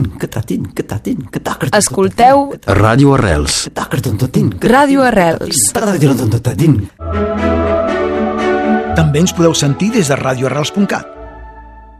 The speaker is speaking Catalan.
Escolteu Ràdio Arrels. Ràdio Arrels. També ens podeu sentir des de radioarrels.cat.